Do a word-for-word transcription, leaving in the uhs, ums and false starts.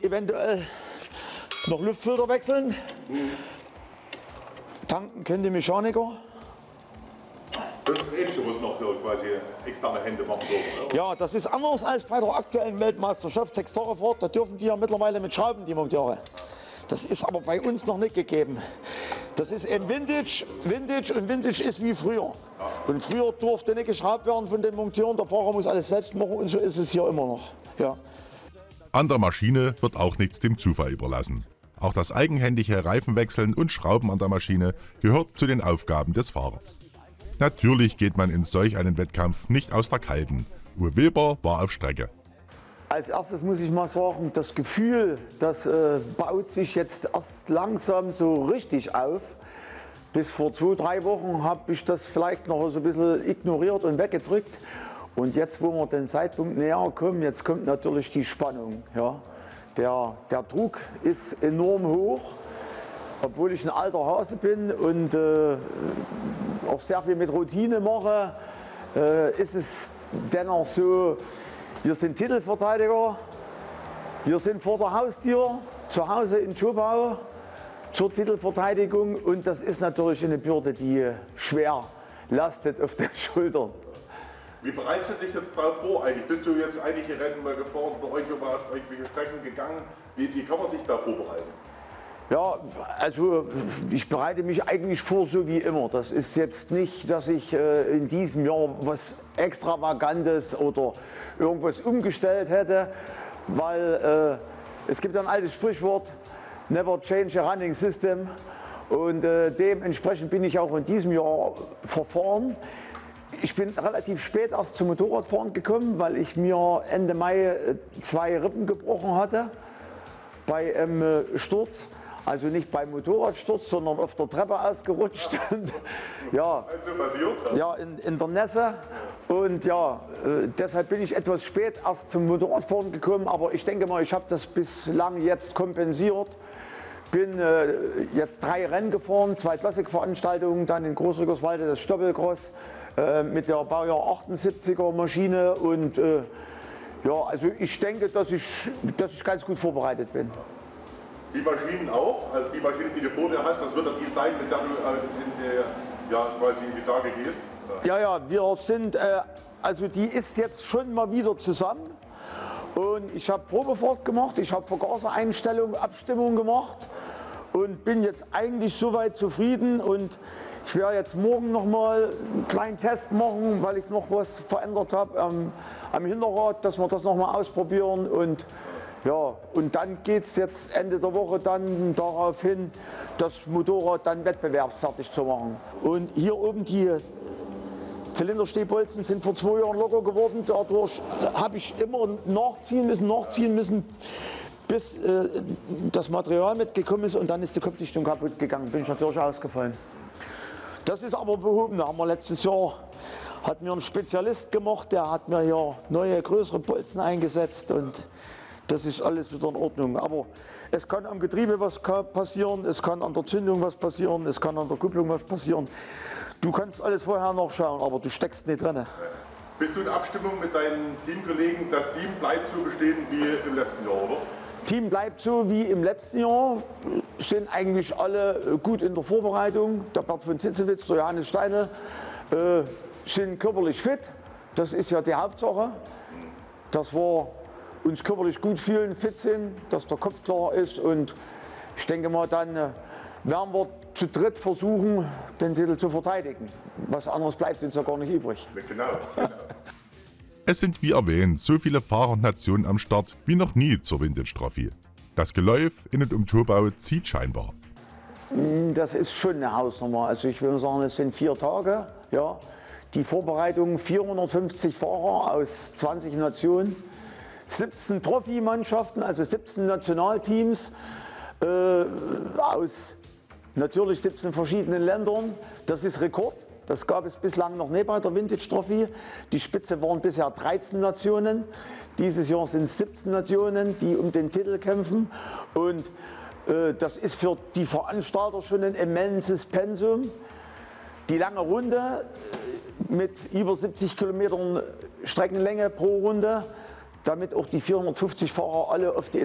eventuell noch Luftfilter wechseln. Mhm. Tanken können die Mechaniker. Das ist das Ähnliche, was noch quasi externe Hände machen dürfen, oder? Ja, das ist anders als bei der aktuellen Weltmeisterschaft sechs Tage fort. Da dürfen die ja mittlerweile mit Schrauben, die Monteure. Das ist aber bei uns noch nicht gegeben. Das ist eben Vintage, Vintage und Vintage ist wie früher. Und früher durfte nicht geschraubt werden von den Monteuren. Der Fahrer muss alles selbst machen und so ist es hier immer noch. Ja. An der Maschine wird auch nichts dem Zufall überlassen. Auch das eigenhändige Reifenwechseln und Schrauben an der Maschine gehört zu den Aufgaben des Fahrers. Natürlich geht man in solch einen Wettkampf nicht aus der Kalten. Uwe Wilber war auf Strecke. Als erstes muss ich mal sagen, das Gefühl, das äh, baut sich jetzt erst langsam so richtig auf. Bis vor zwei, drei Wochen habe ich das vielleicht noch so ein bisschen ignoriert und weggedrückt. Und jetzt, wo wir den Zeitpunkt näher kommen, jetzt kommt natürlich die Spannung. Ja. Der, der Druck ist enorm hoch, obwohl ich ein alter Hase bin und äh, auch sehr viel mit Routine mache, äh, ist es dennoch so, wir sind Titelverteidiger, wir sind vor der Haustür, zu Hause in Zschopau zur Titelverteidigung und das ist natürlich eine Bürde, die schwer lastet auf den Schultern. Wie bereitest du dich jetzt darauf vor eigentlich? Bist du jetzt einige Rennen mal gefahren oder irgendwo mal auf irgendwelche Strecken gegangen? Wie, wie kann man sich da vorbereiten? Ja, also ich bereite mich eigentlich vor, so wie immer. Das ist jetzt nicht, dass ich äh, in diesem Jahr was Extravagantes oder irgendwas umgestellt hätte, weil äh, es gibt ein altes Sprichwort, never change a running system. Und äh, dementsprechend bin ich auch in diesem Jahr verfahren. Ich bin relativ spät erst zum Motorradfahren gekommen, weil ich mir Ende Mai zwei Rippen gebrochen hatte bei einem äh, Sturz. Also nicht beim Motorradsturz, sondern auf der Treppe ausgerutscht. Und, ja, Also passiert? ja in, in der Nässe. Und ja, äh, deshalb bin ich etwas spät erst zum Motorradfahren gekommen. Aber ich denke mal, ich habe das bislang jetzt kompensiert. Bin äh, jetzt drei Rennen gefahren, zwei Klassikveranstaltungen, dann in Großrückerswalde das Stoppelcross äh, mit der Baujahr achtundsiebziger Maschine. Und äh, ja, also ich denke, dass ich, dass ich ganz gut vorbereitet bin. Die Maschinen auch, also die Maschine, die du vor dir hast, das wird ja die sein, mit der du in der, ja, quasi in die Tage gehst. Ja, ja, wir sind, äh, also die ist jetzt schon mal wieder zusammen und ich habe Probefahrt gemacht, ich habe Vergasereinstellung, Abstimmung gemacht und bin jetzt eigentlich soweit zufrieden und ich werde jetzt morgen noch mal einen kleinen Test machen, weil ich noch was verändert habe ähm, am Hinterrad, dass wir das noch mal ausprobieren und ja, und dann geht es jetzt Ende der Woche dann darauf hin, das Motorrad dann wettbewerbsfertig zu machen. Und hier oben die Zylinderstehbolzen sind vor zwei Jahren locker geworden. Dadurch habe ich immer nachziehen müssen, nachziehen müssen, bis äh, das Material mitgekommen ist und dann ist die Kopfdichtung kaputt gegangen. Bin ich natürlich ausgefallen. Das ist aber behoben. Da haben wir letztes Jahr hat mir ein Spezialist gemacht, der hat mir hier neue größere Bolzen eingesetzt und das ist alles wieder in Ordnung. Aber es kann am Getriebe was passieren, es kann an der Zündung was passieren, es kann an der Kupplung was passieren. Du kannst alles vorher nachschauen, aber du steckst nicht drin. Bist du in Abstimmung mit deinen Teamkollegen? Das Team bleibt so bestehen wie im letzten Jahr, oder? Team bleibt so wie im letzten Jahr, sind eigentlich alle gut in der Vorbereitung. Der Bert von Zitzewitz, der Johannes Steine äh, sind körperlich fit. Das ist ja die Hauptsache. Das war uns körperlich gut fühlen, fit sind, dass der Kopf klar ist und ich denke mal, dann äh, werden wir zu dritt versuchen, den Titel zu verteidigen. Was anderes bleibt uns ja gar nicht übrig. Genau, genau. Es sind wie erwähnt so viele Fahrer und Nationen am Start wie noch nie zur Vintage Trophy. Das Geläuf in und um Zschopau zieht scheinbar. Das ist schon eine Hausnummer. Also ich würde sagen, es sind vier Tage. Ja. Die Vorbereitung vierhundertfünfzig Fahrer aus zwanzig Nationen. siebzehn Trophy-Mannschaften, also siebzehn Nationalteams äh, aus natürlich siebzehn verschiedenen Ländern. Das ist Rekord. Das gab es bislang noch nicht bei der Vintage Trophy. Die Spitze waren bisher dreizehn Nationen. Dieses Jahr sind es siebzehn Nationen, die um den Titel kämpfen. Und äh, das ist für die Veranstalter schon ein immenses Pensum. Die lange Runde mit über siebzig Kilometern Streckenlänge pro Runde, damit auch die vierhundertfünfzig Fahrer alle auf die